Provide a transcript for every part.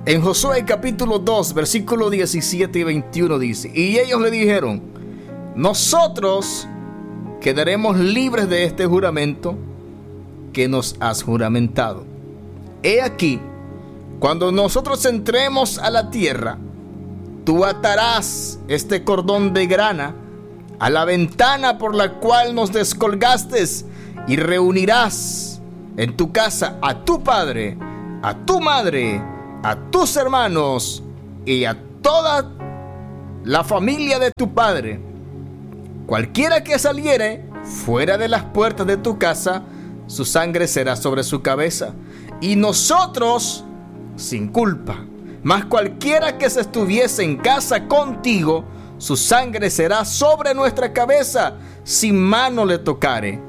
En Josué capítulo 2, versículos 17 y 21 dice: y ellos le dijeron: nosotros quedaremos libres de este juramento que nos has juramentado. He aquí, cuando nosotros entremos a la tierra, tú atarás este cordón de grana a la ventana por la cual nos descolgaste y reunirás en tu casa a tu padre, a tu madre, a tus hermanos y a toda la familia de tu padre. Cualquiera que saliere fuera de las puertas de tu casa, su sangre será sobre su cabeza, y nosotros sin culpa. Mas cualquiera que se estuviese en casa contigo, su sangre será sobre nuestra cabeza, si mano le tocare.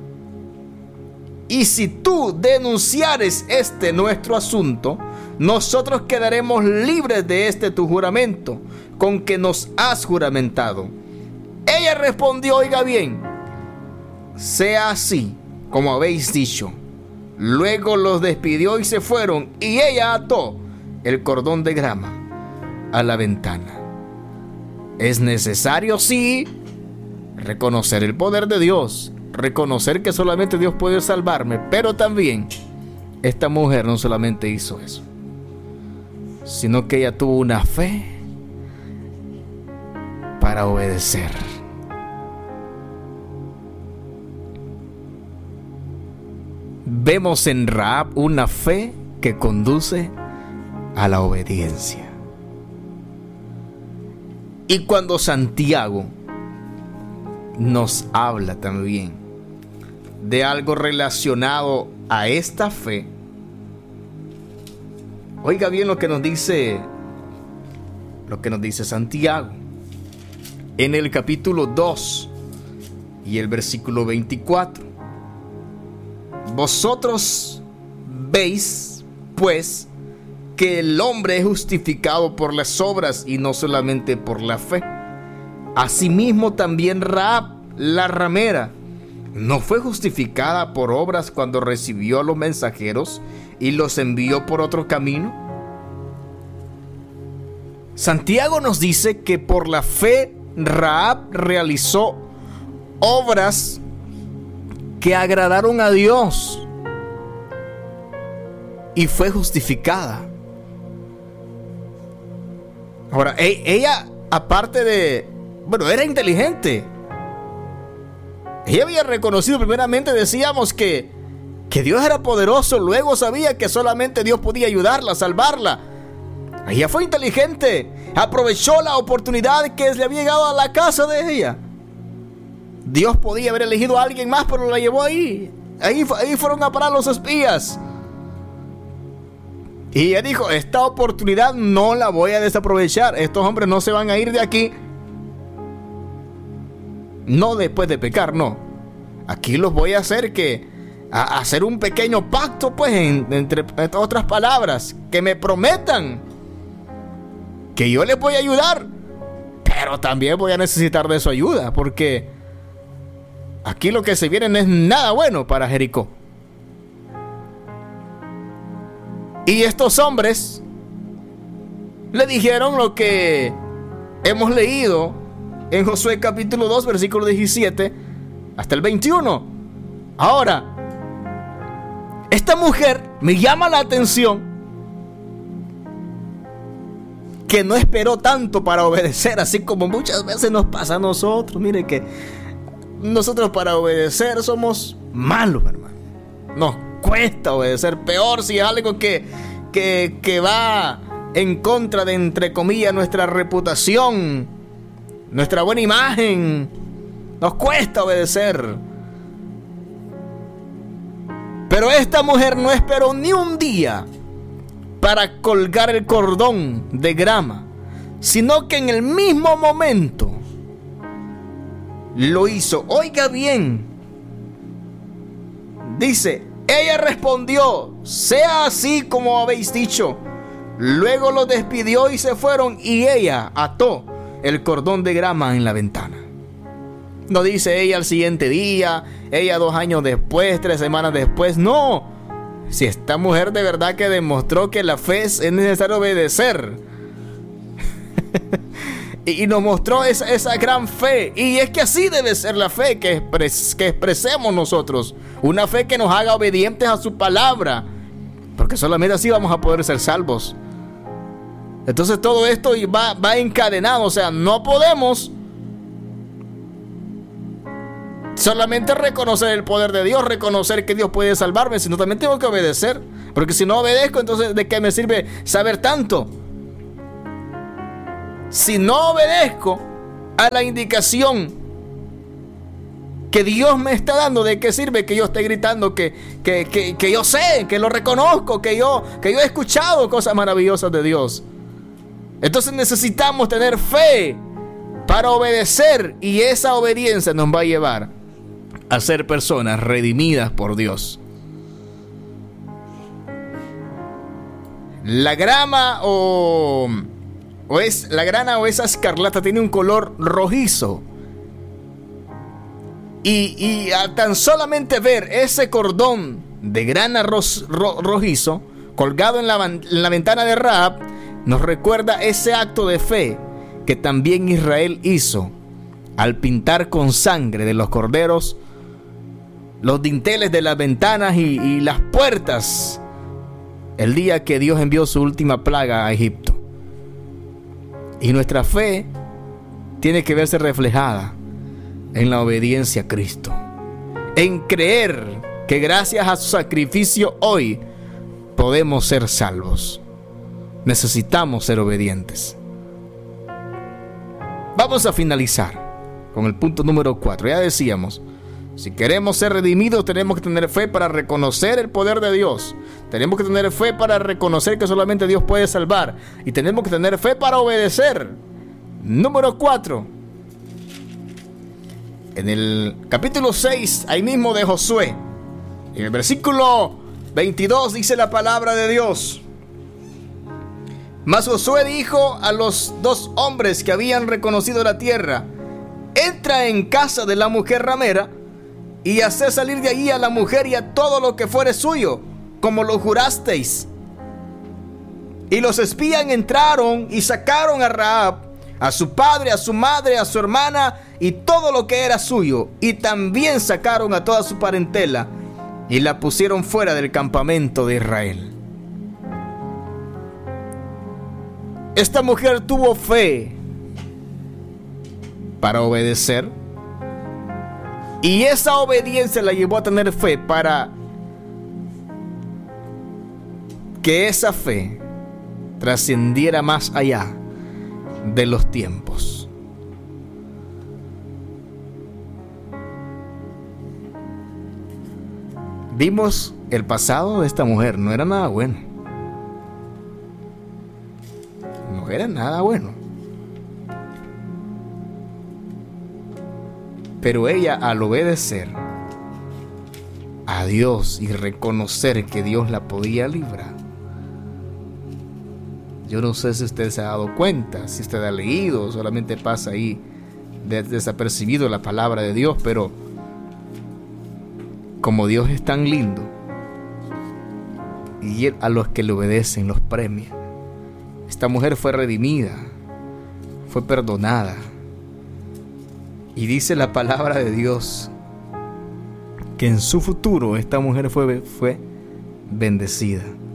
Y si tú denunciares este nuestro asunto, nosotros quedaremos libres de este tu juramento, con que nos has juramentado. Ella respondió: oiga bien, sea así como habéis dicho. Luego los despidió y se fueron, y ella ató el cordón de grama a la ventana. Es necesario, sí, reconocer el poder de Dios, reconocer que solamente Dios puede salvarme, pero también esta mujer no solamente hizo eso, sino que ella tuvo una fe para obedecer. Vemos en Rahab una fe que conduce a la obediencia. Y cuando Santiago nos habla también de algo relacionado a esta fe, oiga bien lo que nos dice Santiago en el capítulo 2 y el versículo 24. Vosotros veis, pues, que el hombre es justificado por las obras y no solamente por la fe. Asimismo también Rahab, la ramera, no fue justificada por obras cuando recibió a los mensajeros y los envió por otro camino. Santiago nos dice que por la fe Rahab realizó obras que agradaron a Dios y fue justificada. Ahora, ella, aparte de, era inteligente. Ella había reconocido, primeramente decíamos que Dios era poderoso. Luego sabía que solamente Dios podía ayudarla, salvarla. Ella fue inteligente. Aprovechó la oportunidad que le había llegado a la casa de ella. Dios podía haber elegido a alguien más, pero la llevó ahí. Ahí fueron a parar los espías. Y ella dijo: esta oportunidad no la voy a desaprovechar. Estos hombres no se van a ir de aquí. No después de pecar, no. Aquí los voy a hacer hacer un pequeño pacto, pues, entre otras palabras, que me prometan que yo les voy a ayudar, pero también voy a necesitar de su ayuda, porque aquí lo que se viene no es nada bueno para Jericó. Y estos hombres le dijeron lo que hemos leído en Josué capítulo 2, versículo 17 hasta el 21. Ahora, esta mujer me llama la atención que no esperó tanto para obedecer, así como muchas veces nos pasa a nosotros. Mire que nosotros para obedecer somos malos, hermano. Nos cuesta obedecer, peor si es algo que va en contra de, entre comillas, nuestra reputación, nuestra buena imagen. Nos cuesta obedecer. Pero esta mujer no esperó ni un día para colgar el cordón de grama, sino que en el mismo momento lo hizo. Oiga bien, dice: ella respondió: sea así como habéis dicho. Luego lo despidió y se fueron, y ella ató el cordón de grama en la ventana. No dice ella al siguiente día, ella 2 años después, 3 semanas después. No, Si esta mujer de verdad que demostró que la fe es necesario obedecer. Y nos mostró esa gran fe. Y es que así debe ser la fe que expresemos nosotros. Una fe que nos haga obedientes a su palabra. Porque solamente así vamos a poder ser salvos. Entonces todo esto va encadenado. O sea, no podemos solamente reconocer el poder de Dios, reconocer que Dios puede salvarme, sino también tengo que obedecer. Porque si no obedezco, entonces ¿de qué me sirve saber tanto? Si no obedezco a la indicación que Dios me está dando, ¿de qué sirve que yo esté gritando que yo sé, que lo reconozco, que yo he escuchado cosas maravillosas de Dios? Entonces necesitamos tener fe para obedecer, y esa obediencia nos va a llevar a ser personas redimidas por Dios. La grama la grana o esa escarlata tiene un color rojizo. Y a tan solamente ver ese cordón de grana rojizo colgado en la ventana de Rahab, nos recuerda ese acto de fe que también Israel hizo al pintar con sangre de los corderos los dinteles de las ventanas y las puertas el día que Dios envió su última plaga a Egipto. Y nuestra fe tiene que verse reflejada en la obediencia a Cristo, en creer que gracias a su sacrificio hoy podemos ser salvos. Necesitamos ser obedientes. Vamos a finalizar con el punto número 4. Ya decíamos, si queremos ser redimidos, tenemos que tener fe para reconocer el poder de Dios. Tenemos que tener fe para reconocer que solamente Dios puede salvar. Y tenemos que tener fe para obedecer. Número 4. En el capítulo 6, ahí mismo de Josué, en el versículo 22 dice la palabra de Dios: Mas Josué dijo a los 2 hombres que habían reconocido la tierra: Entra en casa de la mujer ramera y haced salir de allí a la mujer y a todo lo que fuere suyo, como lo jurasteis. Y los espías entraron y sacaron a Rahab, a su padre, a su madre, a su hermana y todo lo que era suyo. Y también sacaron a toda su parentela y la pusieron fuera del campamento de Israel. Esta mujer tuvo fe para obedecer, y esa obediencia la llevó a tener fe para que esa fe trascendiera más allá de los tiempos. Vimos el pasado de esta mujer, no era nada bueno. No era nada bueno. Pero ella, al obedecer a Dios y reconocer que Dios la podía librar, yo no sé si usted se ha dado cuenta, si usted ha leído, solamente pasa ahí desapercibido la palabra de Dios, pero como Dios es tan lindo y a los que le obedecen los premia. Esta mujer fue redimida, fue perdonada. Y dice la palabra de Dios que en su futuro esta mujer fue bendecida.